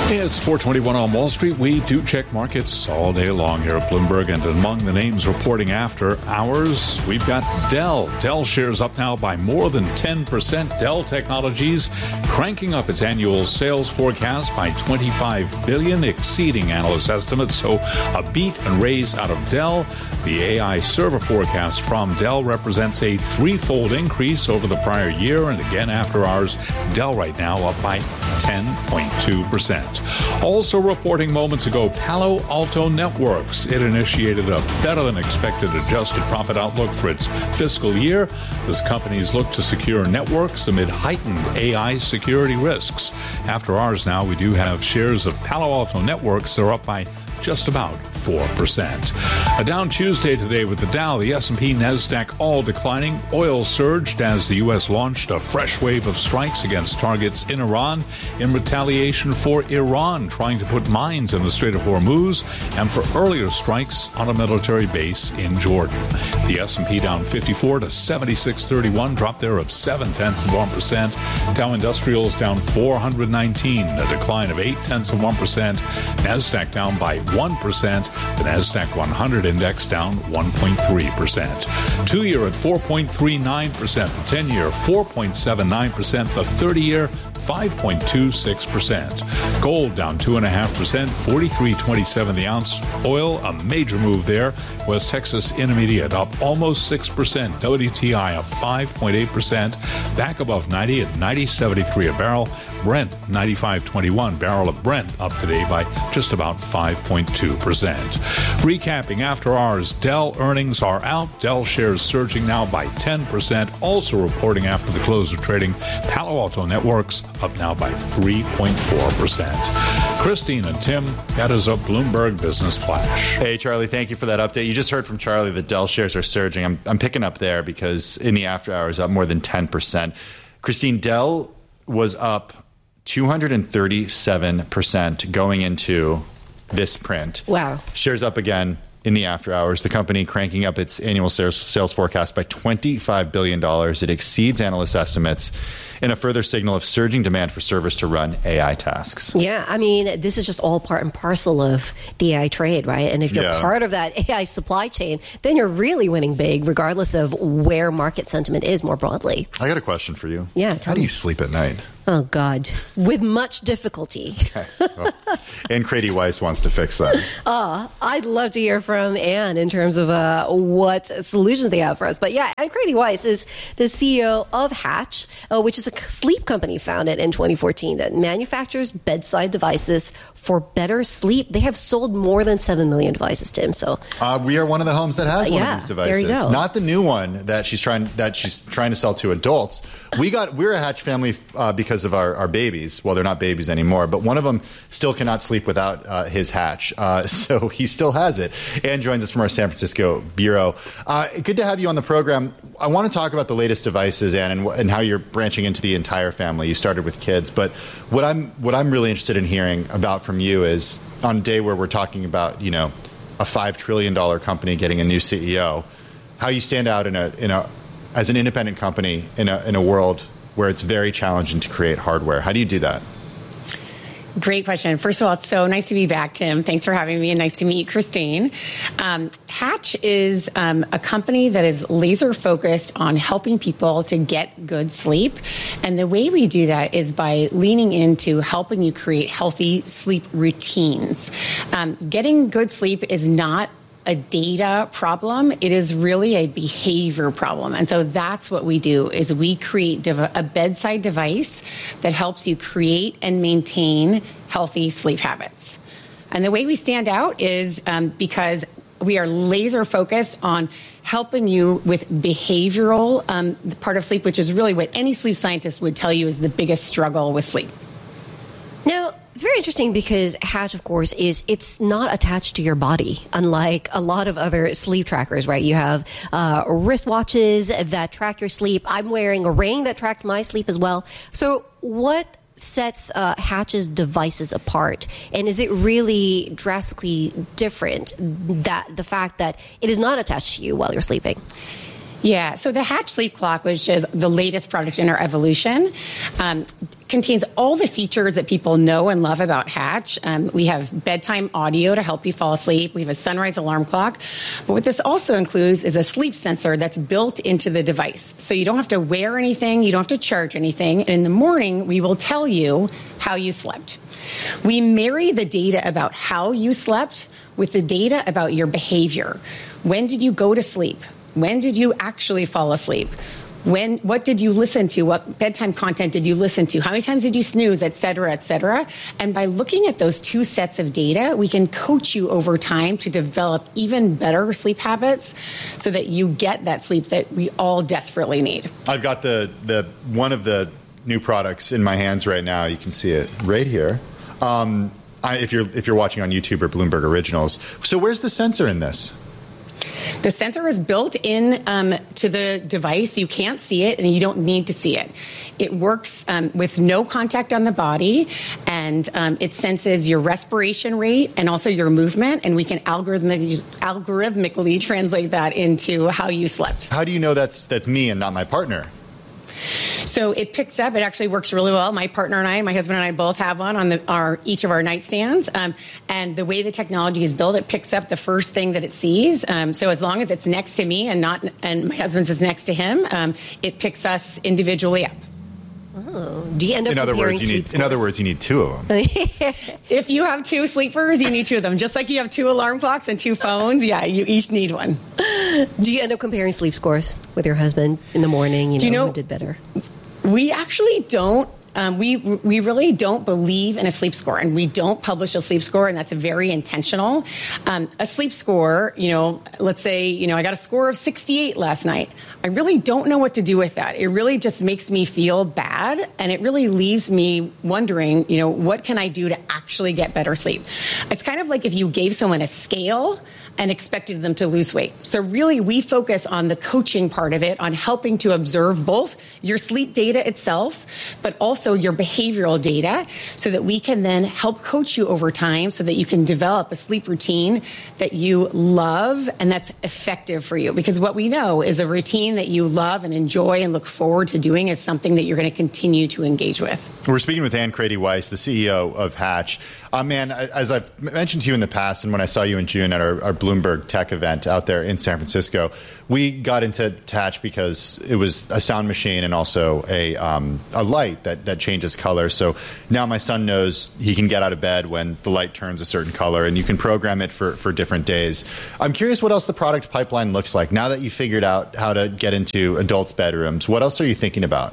It's 4:21 on Wall Street. We do check markets all day long here at Bloomberg. And among the names reporting after hours, we've got Dell. Dell shares up now by more than 10%. Dell Technologies cranking up its annual sales forecast by $25 billion, exceeding analyst estimates. So a beat and raise out of Dell. The AI server forecast from Dell represents a threefold increase over the prior year. And again, after hours, Dell right now up by 10.2%. Also reporting moments ago, Palo Alto Networks. It initiated a better-than-expected adjusted profit outlook for its fiscal year as companies look to secure networks amid heightened AI security risks. After hours now, we do have shares of Palo Alto Networks. They're up by just about 4%. A down Tuesday today with the Dow, the S&P, NASDAQ all declining. Oil surged as the U.S. launched a fresh wave of strikes against targets in Iran in retaliation for Iran trying to put mines in the Strait of Hormuz and for earlier strikes on a military base in Jordan. The S&P down 54 to 7631, drop there of 0.7%. Dow Industrials down 419, a decline of 0.8%. NASDAQ down by 1%. The NASDAQ 100 index down 1.3%. 2-year at 4.39%. The 10-year 4.79%. The 30-year 5.26%. Gold down 2.5%, 43.27 the ounce. Oil, a major move there. West Texas Intermediate up almost 6%. WTI up 5.8%, back above 90 at 90.73 a barrel. Brent 95.21 barrel of Brent up today by just about 5.2%. Recapping after hours, Dell earnings are out. Dell shares surging now by 10%. Also reporting after the close of trading, Palo Alto Networks up now by 3.4%. Christine and Tim, that is a Bloomberg Business Flash. Hey, Charlie, thank you for that update. You just heard from Charlie that Dell shares are surging. I'm picking up there because in the after hours, up more than 10%. Christine, Dell was up 237% going into this print. Wow. Shares up again in the after hours. The company cranking up its annual sales forecast by $25 billion. It exceeds analyst estimates in a further signal of surging demand for servers to run AI tasks. Yeah, I mean, this is just all part and parcel of the AI trade, right? And if you're part of that AI supply chain, then you're really winning big, regardless of where market sentiment is more broadly. I got a question for you. Yeah, How do you sleep at night? Oh, God. With much difficulty. Okay. Well, Ann Crady Weiss wants to fix that. I'd love to hear from Ann in terms of what solutions they have for us. But yeah, Ann Crady Weiss is the CEO of Hatch, which is a sleep company founded in 2014 that manufactures bedside devices for better sleep. They have sold more than 7 million devices, Tim. So we are one of the homes that has one of these devices. There you go. Not the new one that she's trying to sell to adults. We're a Hatch family because of our babies. Well, they're not babies anymore, but one of them still cannot sleep without his Hatch. So he still has it. Ann joins us from our San Francisco bureau. Good to have you on the program. I want to talk about the latest devices, Ann, and how you're branching into the entire family. You started with kids, but what I'm really interested in hearing about from you is on a day where we're talking about, a $5 trillion company getting a new CEO, how you stand out as an independent company in a world where it's very challenging to create hardware. How do you do that? Great question. First of all, it's so nice to be back, Tim. Thanks for having me, and nice to meet Christine. Hatch is a company that is laser focused on helping people to get good sleep. And the way we do that is by leaning into helping you create healthy sleep routines. Getting good sleep is not a data problem. It is really a behavior problem. And so that's what we do is we create a bedside device that helps you create and maintain healthy sleep habits. And the way we stand out is because we are laser focused on helping you with behavioral part of sleep, which is really what any sleep scientist would tell you is the biggest struggle with sleep. Now, it's very interesting because Hatch, of course, it's not attached to your body, unlike a lot of other sleep trackers, right? You have wristwatches that track your sleep. I'm wearing a ring that tracks my sleep as well. So what sets Hatch's devices apart? And is it really drastically different, that the fact that it is not attached to you while you're sleeping? Yeah, so the Hatch Sleep Clock, which is the latest product in our evolution, contains all the features that people know and love about Hatch. We have bedtime audio to help you fall asleep. We have a sunrise alarm clock. But what this also includes is a sleep sensor that's built into the device. So you don't have to wear anything, you don't have to charge anything. And in the morning, we will tell you how you slept. We marry the data about how you slept with the data about your behavior. When did you go to sleep? When did you actually fall asleep? What did you listen to? What bedtime content did you listen to? How many times did you snooze, et cetera, et cetera? And by looking at those two sets of data, we can coach you over time to develop even better sleep habits so that you get that sleep that we all desperately need. I've got the one of the new products in my hands right now. You can see it right here. If you're watching on YouTube or Bloomberg Originals. So where's the sensor in this? The sensor is built in to the device. You can't see it, and you don't need to see it. It works with no contact on the body, and it senses your respiration rate and also your movement, and we can algorithmically translate that into how you slept. How do you know that's me and not my partner? So it picks up. It actually works really well. My partner and I, my husband and I, both have one on each of our nightstands. And the way the technology is built, it picks up the first thing that it sees. So as long as it's next to me and my husband's is next to him, it picks us individually up. Oh. Do you end up comparing sleep scores? In other words, you need two of them. If you have two sleepers, you need two of them. Just like you have two alarm clocks and two phones, yeah, you each need one. Do you end up comparing sleep scores with your husband in the morning? You know who did better? We actually don't. We really don't believe in a sleep score, and we don't publish a sleep score, and that's very intentional. A sleep score, let's say, I got a score of 68 last night. I really don't know what to do with that. It really just makes me feel bad, and it really leaves me wondering, what can I do to actually get better sleep? It's kind of like if you gave someone a scale and expected them to lose weight. So really, we focus on the coaching part of it, on helping to observe both your sleep data itself, but also your behavioral data, so that we can then help coach you over time so that you can develop a sleep routine that you love and that's effective for you. Because what we know is a routine that you love and enjoy and look forward to doing is something that you're going to continue to engage with. We're speaking with Ann Crady-Weiss, the CEO of Hatch. Man, as I've mentioned to you in the past, and when I saw you in June at our Bloomberg Tech event out there in San Francisco, we got into Hatch because it was a sound machine and also a light that changes color. So now my son knows he can get out of bed when the light turns a certain color, and you can program it for different days. I'm curious what else the product pipeline looks like. Now that you figured out how to get into adults' bedrooms, what else are you thinking about?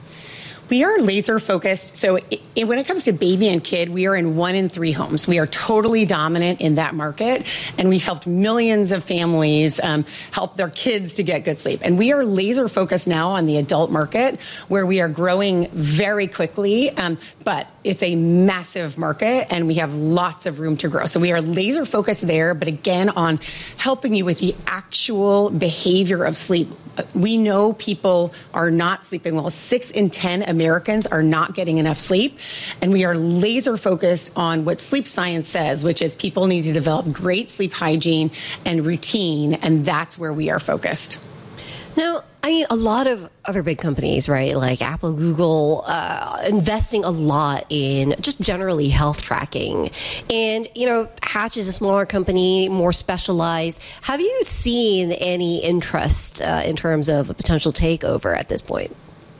We are laser focused. So when it comes to baby and kid, we are in 1 in 3 homes. We are totally dominant in that market. And we've helped millions of families help their kids to get good sleep. And we are laser focused now on the adult market, where we are growing very quickly. But it's a massive market, and we have lots of room to grow. So we are laser focused there, but again, on helping you with the actual behavior of sleep. We know people are not sleeping well. 6 in 10 Americans are not getting enough sleep. And we are laser focused on what sleep science says, which is people need to develop great sleep hygiene and routine. And that's where we are focused. Now, a lot of other big companies, right, like Apple, Google, investing a lot in just generally health tracking. And, Hatch is a smaller company, more specialized. Have you seen any interest in terms of a potential takeover at this point?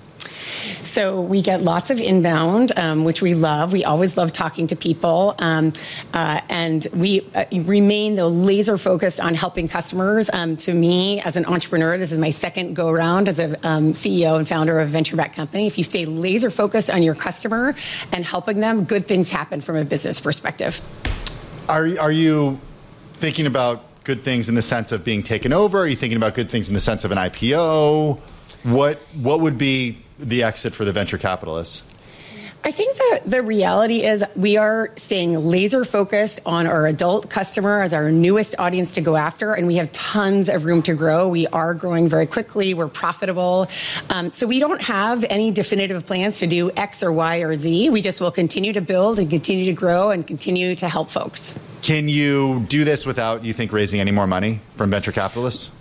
So we get lots of inbound, which we love. We always love talking to people. And we remain, though, laser focused on helping customers. To me, as an entrepreneur, this is my second go around as a CEO and founder of a venture-backed company. If you stay laser focused on your customer and helping them, good things happen from a business perspective. Are you thinking about good things in the sense of being taken over? Are you thinking about good things in the sense of an IPO? What would be the exit for the venture capitalists? I think that the reality is we are staying laser focused on our adult customer as our newest audience to go after, and we have tons of room to grow. We are growing very quickly. We're profitable. So we don't have any definitive plans to do X or Y or Z. We just will continue to build and continue to grow and continue to help folks. Can you do this without, you think, raising any more money from venture capitalists?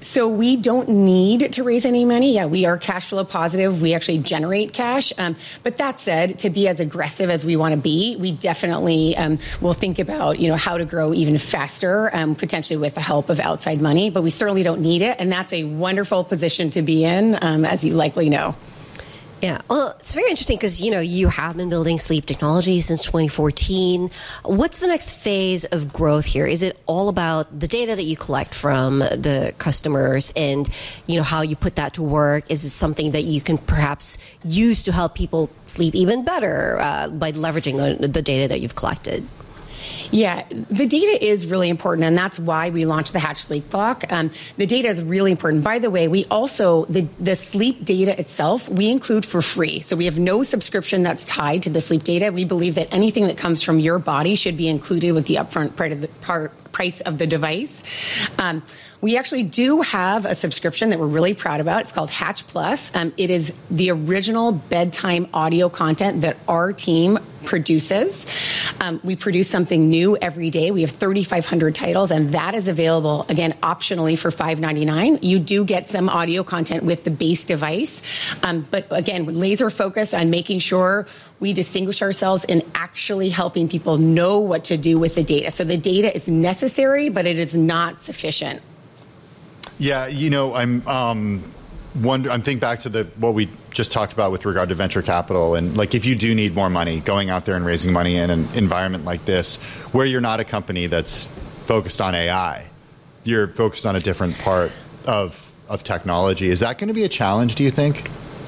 So we don't need to raise any money. Yeah, we are cash flow positive. We actually generate cash. But that said, to be as aggressive as we want to be, we definitely will think about, how to grow even faster, potentially with the help of outside money. But we certainly don't need it. And that's a wonderful position to be in, as you likely know. Yeah, well, it's very interesting because, you have been building sleep technology since 2014. What's the next phase of growth here? Is it all about the data that you collect from the customers and, how you put that to work? Is it something that you can perhaps use to help people sleep even better by leveraging the data that you've collected? Yeah, the data is really important, and that's why we launched the Hatch Sleep Clock. The data is really important. By the way, we also, the sleep data itself, we include for free. So we have no subscription that's tied to the sleep data. We believe that anything that comes from your body should be included with the upfront price of the device. We actually do have a subscription that we're really proud about. It's called Hatch Plus. It is the original bedtime audio content that our team produces. We produce something new every day. We have 3,500 titles, and that is available, again, optionally for $5.99. You do get some audio content with the base device. But again, we're laser focused on making sure we distinguish ourselves in actually helping people know what to do with the data. So the data is necessary, but it is not sufficient. Yeah, I'm thinking back to what we just talked about with regard to venture capital, and if you do need more money, going out there and raising money in an environment like this, where you're not a company that's focused on AI, you're focused on a different part of technology. Is that going to be a challenge, do you think?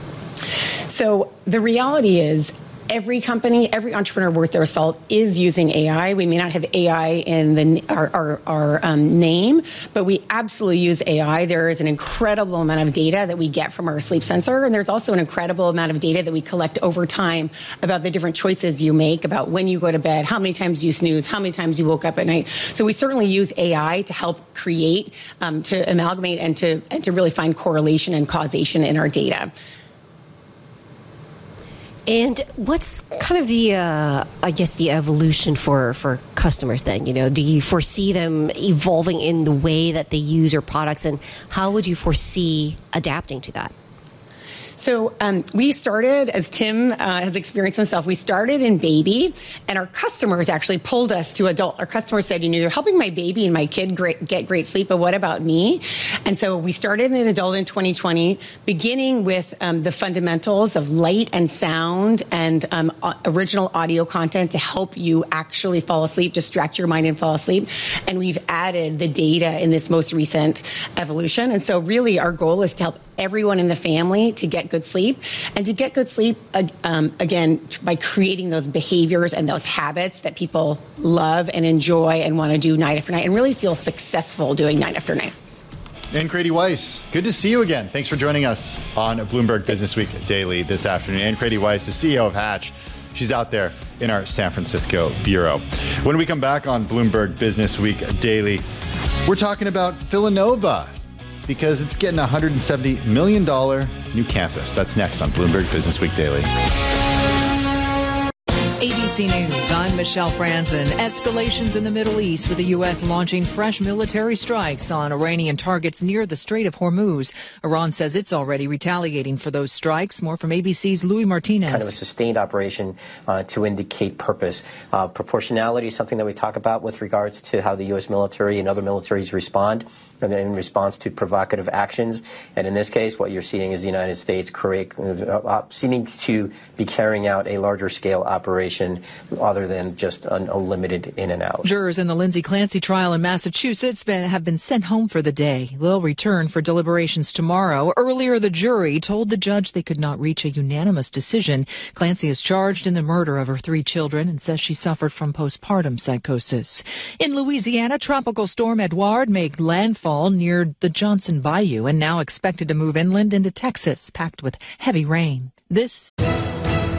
So the reality is, every company, every entrepreneur worth their salt is using AI. We may not have AI in our name, but we absolutely use AI. There is an incredible amount of data that we get from our sleep sensor, and there's also an incredible amount of data that we collect over time about the different choices you make, about when you go to bed, how many times you snooze, how many times you woke up at night. So we certainly use AI to help create, to amalgamate, and to really find correlation and causation in our data. And what's kind of the evolution for customers then? Do you foresee them evolving in the way that they use your products, and how would you foresee adapting to that? So we started, as Tim has experienced himself, we started in baby, and our customers actually pulled us to adult. Our customers said, you're helping my baby and my kid get great sleep, but what about me? And so we started in adult in 2020, beginning with the fundamentals of light and sound and original audio content to help you actually fall asleep, distract your mind and fall asleep. And we've added the data in this most recent evolution. And so really our goal is to help everyone in the family to get good sleep, and to get good sleep, again, by creating those behaviors and those habits that people love and enjoy and want to do night after night and really feel successful doing night after night. Ann Crady-Weiss, good to see you again. Thanks for joining us on Bloomberg Business Week Daily this afternoon. Ann Crady-Weiss, the CEO of Hatch. She's out there in our San Francisco bureau. When we come back on Bloomberg Business Week Daily, we're talking about Villanova, because it's getting a $170 million new campus. That's next on Bloomberg Business Week Daily. ABC News, I'm Michelle Franzen. Escalations in the Middle East, with the U.S. launching fresh military strikes on Iranian targets near the Strait of Hormuz. Iran says it's already retaliating for those strikes. More from ABC's Louis Martinez. Kind of a sustained operation to indicate purpose. Proportionality is something that we talk about with regards to how the U.S. military and other militaries respond in response to provocative actions. And in this case, what you're seeing is the United States seeming to be carrying out a larger scale operation other than just a limited in and out. Jurors in the Lindsay Clancy trial in Massachusetts have been sent home for the day. They'll return for deliberations tomorrow. Earlier, the jury told the judge they could not reach a unanimous decision. Clancy is charged in the murder of her 3 children and says she suffered from postpartum psychosis. In Louisiana, Tropical Storm Edouard made landfall near the Johnson Bayou and now expected to move inland into Texas, packed with heavy rain. This